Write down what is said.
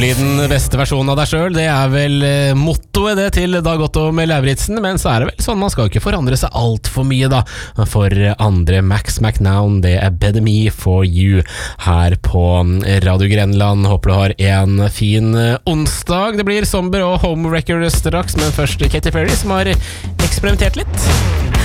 Bli den beste versjonen av deg selv. Det vel mottoet det til Dag Otto med Lauritzen. Men så det vel sånn, man skal ikke forandre seg alt for mye da. For andre Max McNown, det Better Me For You her på Radio Grenland. Håper du har en fin onsdag. Det blir Somber og Homewrecker straks, men først Katy Perry som har eksperimentert litt.